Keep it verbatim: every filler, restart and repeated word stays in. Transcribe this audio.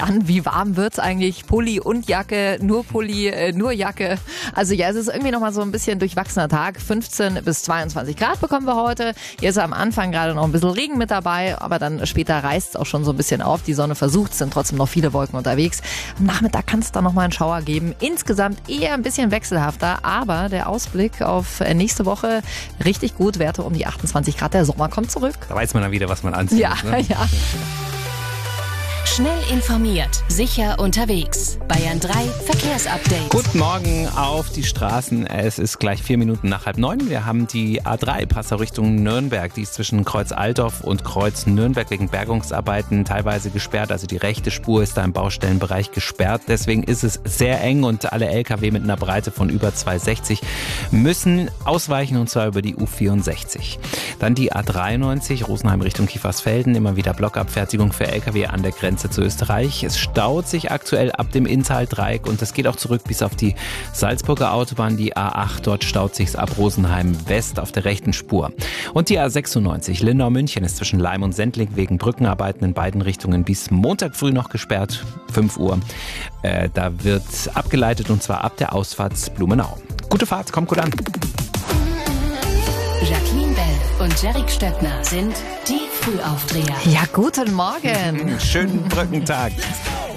an, wie warm wird's eigentlich? Pulli und Jacke, nur Pulli, äh, nur Jacke. Also ja, es ist irgendwie nochmal so ein bisschen durchwachsener Tag. fünfzehn bis zweiundzwanzig Grad bekommen wir heute. Hier ist am Anfang gerade noch ein bisschen Regen mit dabei, aber dann später reißt es auch schon so ein bisschen auf. Die Sonne versucht, es sind trotzdem noch viele Wolken unterwegs. Am Nachmittag kann es dann nochmal einen Schauer geben. Insgesamt eher ein bisschen wechselhafter, aber der Ausblick auf nächste Woche richtig gut. Werte um die achtundzwanzig Grad. Der Sommer kommt zurück. Da weiß man dann wieder, was man anzieht. Ja, ne? ja. Schnell informiert, sicher unterwegs. Bayern drei Verkehrsupdate. Guten Morgen auf die Straßen. Es ist gleich vier Minuten nach halb neun. Wir haben die A drei Passau Richtung Nürnberg. Die ist zwischen Kreuz Altdorf und Kreuz Nürnberg wegen Bergungsarbeiten teilweise gesperrt. Also die rechte Spur ist da im Baustellenbereich gesperrt. Deswegen ist es sehr eng und alle L K W mit einer Breite von über zwei Komma sechzig müssen ausweichen, und zwar über die U vierundsechzig. Dann die A dreiundneunzig Rosenheim Richtung Kiefersfelden. Immer wieder Blockabfertigung für L K W an der Grenze zu Österreich. Es staut sich aktuell ab dem Inntal-Dreieck und das geht auch zurück bis auf die Salzburger Autobahn, die A acht. Dort staut sich's ab Rosenheim West auf der rechten Spur. Und die A sechsundneunzig Lindau-München ist zwischen Leim und Sendling wegen Brückenarbeiten in beiden Richtungen bis Montag früh noch gesperrt, fünf Uhr. Äh, da wird abgeleitet, und zwar ab der Ausfahrt Blumenau. Gute Fahrt, kommt gut an. Jacqueline Bell und Jerick Stöckner sind die Frühaufdreher. Ja, guten Morgen. Schönen Brückentag.